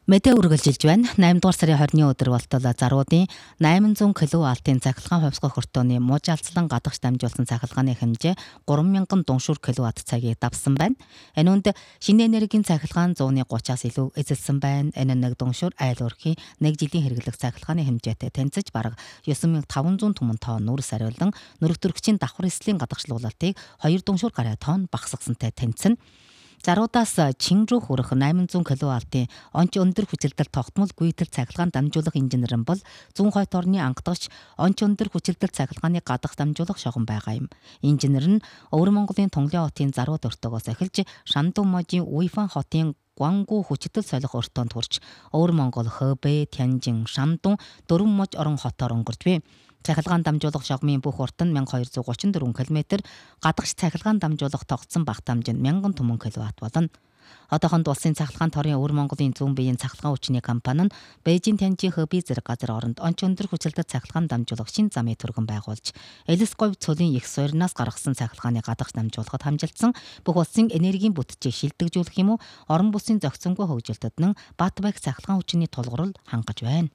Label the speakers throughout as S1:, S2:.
S1: Мэдээ үргэлжилж байна. 8 дугаар сарын 20-ны өдөр болтол заруудын 800 кВт-ийн цахилгаан хувьсгах хөртөөний мужаалцлан гадагш дамжуулсан цахилгааны хэмжээ 3000 дуншуур кВт цагийг давсан байна. Энэ үнд шинэ энергийн цахилгаан 130-аас илүү эзэлсэн байна. Энэ нэг дуншуур айл өрхийн 1 жилийн хэрэглэх цахилгааны хэмжээтэй тэнцэж бараг 9500 түмэн тонн нүрс ариулан нөрөгтөрөгчийн давхар эслийн гадагшлуулалтыг 2 дуншуур гаруй тонн багасгасантай тэнцэнэ. Заруудаас чин рүү хүрэх 800 кВт-ийн онц өндөр хүчилдэл тогтмол гүйтэл цахилгаан дамжуулах инженер нь бол зүүн хойд орны ангадагч онц өндөр хүчилдэл цахилгааны гадах дамжуулах шогон байгаа юм. Инженер нь Өвөр Монголын Тунгалин хотын Зарууд өртөөгөөс эхэлж Шандун можийн Уйфан хотын Гуангу хүчтэй солих өртөөнд хүрч Өвөр Монгол, Хөбэй, Тянжин, Шандун 4 мож орон хотоор өнгөрч буй. Цахилгаан дамжуулах шогмын бүх урт нь 1234 км, гадагш цахилгаан дамжуулах тогтсон багт хэмжээ нь 1000 түмэн кВт болно. Одоохонд улсын цахилгаан торын Өвөр Монголын зүүн биеийн цахилгаан хүчний компани нь Бээжин Тянжин Хөбий зэрэг газар оронд онц өндөр хүчилтэй цахилгаан дамжуулах шинэ замын түргэн байгуулж, Элис говь цөлийн их суурнаас гаргасан цахилгааны гадагш дамжуулахад хамжилсан бүх улсын энергийн бүтцийг шилдэгжүүлэх юм уу, орон бүсийн зохицонгүй хөгжилтөд нь бат бах цахилгаан хүчний тулгуур хангаж байна.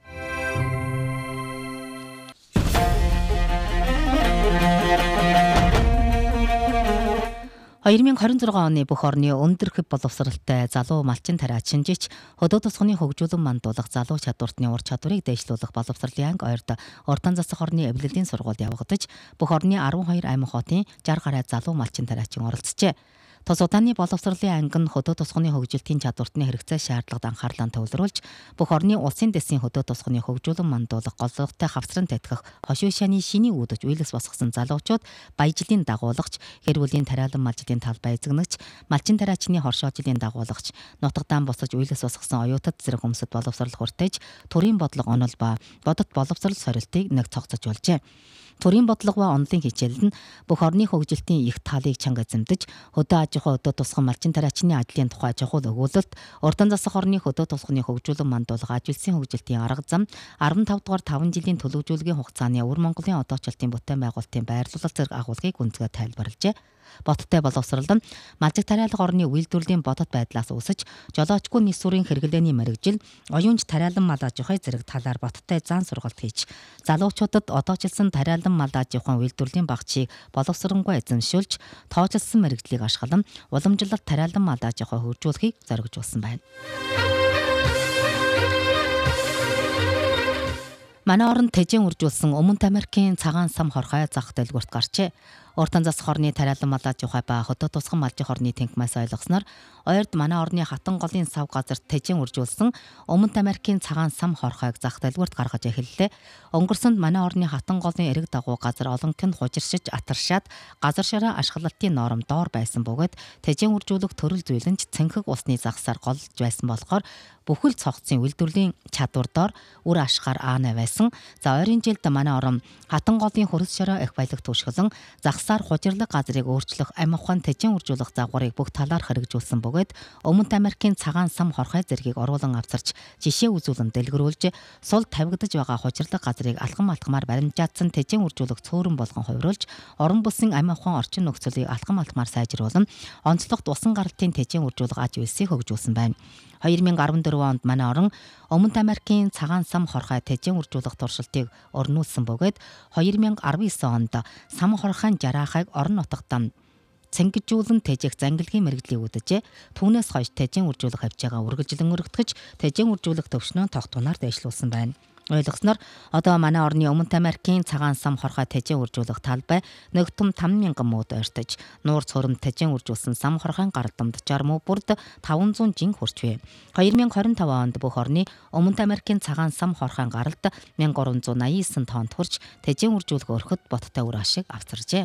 S1: 2026 оны бүх орны өндөр хөв боловсралтай залуу малчин тариач шинжиж хөдөө тосгоны хөгжүүлэн мандуулах залуу чадвартны ур чадварыг дэвшлүүлэх боловсролын анги ойрд уртан засах орны эвлэлийн сургуульд явагдаж бүх орны 12 аймаг хотын 60 гаруй залуу малчин тариачин оролцжээ. Тус удааны боловсролын анги нь хөдөө тосгоны хөгжилтийн чадвартны хэрэгцээ шаардлагад анхаарлаа төвлөрүүлж бүх орны улсын дэсийн хөдөө тосгоны хөгжүүлэн мандуулах голлогтой хавцран тэтгэх хошуу шаны шиний үүдэж уйлс босгосон залуучууд баяжлын дагуулагч, гэр бүлийн тариалан малжлын талбай эзэгнэгч, малчин тариачны хоршоожлын дагуулагч, нутагдаан босож уйлс босгосон оюутад зэрэг хүмүүсд боловсрол хүртэж төрийн бодлого онол ба бодит боловсрол сорилтыг нэг цогцож болжээ. Төрийн бодлого ба онолын хичээлд нь бүх орны хөгжилтийн их талыг чанга эзэмдэж, хөдөө аж ахуй хөдөө тусган малчин тариачны ажлын тухай чухал өгүүлэлт, уртан засах орны хөдөө тусганы хөгжүүлэн мандуулах аж үйлсийн хөгжилтийн арга зам, 15 дугаар 5 жилийн төлөвлөжүүлгийн хугацааны Өвөр Монголын одоочилтын бүтээн байгуулалтын байрлуулалт зэрэг агуулгыг гүнзгий тайлбарлажээ. Боттой боловсрол нь малжиг тариалга орны үйлдвэрлэлийн бодот байдлаас үүсэж, жолоочгүй нийслүүрийн хэрэглээний мэргэжил, оюунж тариалан мал аж ахуй зэрэг талаар боттой зан сургалт хийж, залуучуудад одоочилсан тариалан мал аж ахуйн үйлдвэрлэлийн багцыг боловсронгуй эзэмшүүлж, тоочилсан мэргэжлийг ашиглан уламжлалт тариалан мал аж ахуй хөгжүүлэхийг зоригжуулсан байна. Манай орнд тэжээн үржүүлсэн Өмнөд Америкийн цагаан сам хорхой зах дэлгүүрт гарчээ. Уртан засах орны тариалан мал аж ахуй ба хөдөө тусган малжих орны тэнхмээс ойлгосноор ойрд манай орны хатан голын сав газарт тэжээн үржүүлсэн Өмнөд Америкийн цагаан сам хорхойг зах дэлгүүрт гаргаж эхэллээ. Өнгөрсөнд манай орны хатан голын эрэг дагуу газар олонхын хужиршиж атаршаад газар шараа ашиглалтын норм доор байсан бөгөөд тэжээн үржүүлэх төрөл зүйлэнч цэнхэг усны загсаар голж байсан болохоор бүхэл цогцын үйлдвэрлэлийн чадвар доор үр ашгаар аана байсан. За ойрын жилд манай орон хатан голын хөрс шороо их баялаг түшгэлэн загсаар хужирлаг газрыг өөрчлөх амь ухаан тэжээн үржүүлэх загварыг бүх талаар хэрэгжүүлсэн бөгөөд Өмнөд Америкийн цагаан сам хорхой зэргийг оруулан авчирч жишээ үзүүлэн дэлгэрүүлж сул тавигдаж байгаа хужирлаг газрыг алхам алхмаар баримжаадсан тэжээн үржүүлэх цөөрөн болгон хувируулж орон бүсийн амь ухаан орчин нөхцөлийг алхам алхмаар сайжруулан онцлогт усан гаралтын тэжээн үржүүлэх аж үйлсийг хөгжүүлсэн байна. 2014 онд манай орон Өмнөд Америкийн цагаан сам хорхой тэжээн үржүүлэх туршилтыг өрнүүлсэн бөгөөд 2019 онд сам хорхойн жараахыг орон нутагт цэнгижүүлэн тэжээх зангилгийн мэргэжлийг үүдэжээ. Түүнээс хойш тэжээн үржүүлэх хавьчаагаа үргэлжлэн өргөтгөж тэжээн үржүүлэх төвшнөө тогтунаар дэвшлүүлсэн байна. Ойлгосноор одоо манай орны Өмнөд Америкийн цагаан сам хорхой тэжээн үржүүлэх талбай нөгтөм 5000 мууд ойртож, нуур цором тэжээн үржүүлсэн сам хорхойн гардамд 60 муу бүрд 500 жин хүрч буй. 2025 онд бүх орны Өмнөд Америкийн цагаан сам хорхойн гаралд 1389 тонн хүрч тэжээн үржүүлэх өрхөд боттой үр ашиг авчиржээ.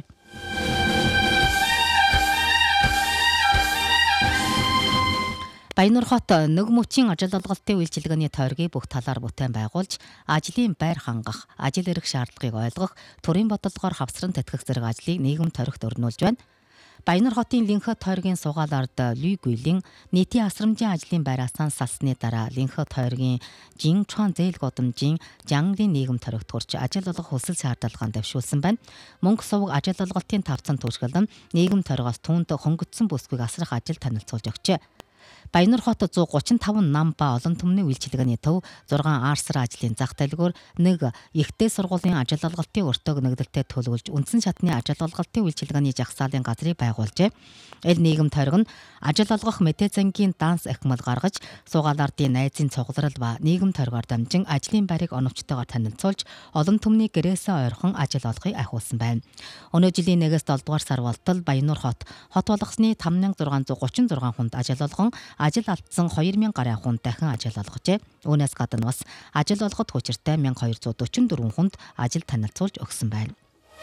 S1: Баянур хот нэг мөчийн ажил олголтын үйлчилгээний тойргийг бүх талаар бүтээн байгуулж, ажлын байр хангах, ажил эрх шаардлагыг ойлгох, төрийн бодлогоор хавцран тэтгэх зэрэг ажлыг нийгэм торигт өрнүүлж байна. Баянур хотын Линхэ тойргийн сугаал ард Лүйгүйлийн нийтийн асрамжийн ажлын байраасаа салсны дараа Линхэ тойргийн Жинчуан зээл годомжийн Жанглын нийгэм торигт хүрч ажил олгох хүсэл шаардлагаан дэвшүүлсэн байна. Мөнгө сувг ажил олголтын тавцан түшгэлэн нийгэм торигоос түүнд хөнгөцсөн бүсгүйг асрах ажил танилцуулж өгчээ. Баянур хот 135 нам ба олон түмний үйлчилгээний төв 6 арсар ажлын зах дэлгүүр 1 ихтэй сургуулийн ажил олголтын өртөөг нэгдэлтэд төлөвлөж үндсэн шатны ажил олголтын үйлчилгээний жагсаалын газрыг байгуулжээ. Эл нийгэм тойрог нь ажил олгох мэдээ зангийн данс эхмэл гаргаж суугаалардын найзын цугларал ба нийгэм тойргоор дамжин ажлын байрыг оновчтойгоор танилцуулж олон түмний гэрээсээ ойрхон ажил олгохыг ахиулсан байна. Өнөө жилийн 1-ээс 7 дугаар сар болтол Баянур хот болгосны 5636 хүнд ажил олгон ажил алдсан 2000 гаруй хүнд дахин ажил олгожээ. Үүнээс гадна бас ажил олгоход хүчиртэй 1244 хүнд ажил танилцуулж өгсөн байна.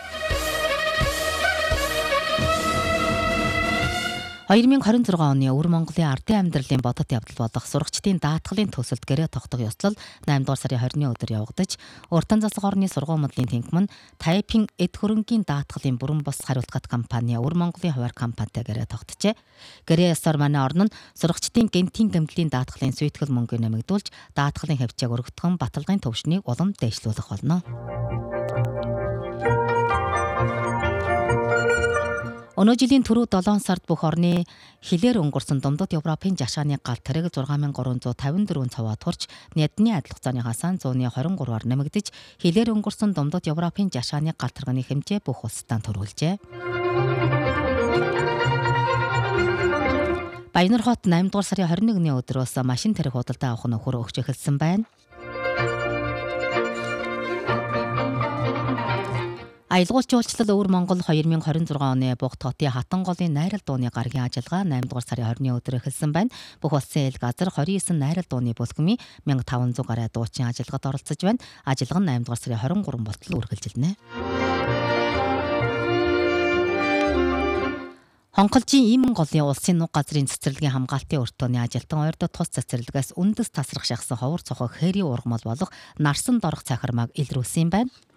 S1: 2026 оны Өвөр Монголын ардын амьдралын бодит явдал болох сурагчдын даатгалын төсөлд гэрээ тогтох ёслол 8 дугаар сарын 20-ны өдөр явагдаж, Уртан засаг орны сургууль мөдлийн тэнхмэн Тайпин эд хөрөнгийн даатгалын бүрэн бус хариуцлага компани Өвөр Монголын хуваар компанитай гэрээ тогтжээ. Гэрээ ёсоор манай орн нь сурагчдын гэмтийн гэмтлийн даатгалын сүйтгэл мөнгөийг нэмэгдүүлж, даатгалын хавьчааг өргөдгөн баталгын төвшнийг улам дээшлүүлэх болно. Өнөө жилийн түрүү 7 сард бүх орны хилээр өнгөрсөн Дундад Европын жашааны гал тэрэг 6354 цаваа турч Нядны адил хугацааныхаас 123-аар нэмэгдэж, хилээр өнгөрсөн Дундад Европын жашааны гал тэрэгний хэмжээ бүх улсдаа төрүүлжээ. Баянур хот 8 дугаар сарын 21-ний өдрөөс машин тэрэг худалдаа авах нөхөр өгч эхэлсэн байна. Аялгуул жуулчлал Өвөр Монгол 2026 оны Бугт хотын Хатан голын найрал дууны гарагийн ажиллагаа 8 дугаар сарын 20-ны өдөр эхэлсэн байна. Бүх улсын эл газар 29 найрал дууны бүлгэмийн 1500 гаруй дуучин ажиллагад оролцож байна. Ажиллага нь 8 дугаар сарын 23 болтол үргэлжилнэ. Хонголжийн Имэн голын улсын нуг газрын цэцэрлэгийн хамгаалтын өртөөний ажилтан ойрдоо тус цэцэрлэгээс үндэс тасрах шахсан ховор цохог хэри ургамал болох нарсан дорох цахирмааг илрүүлсэн байна.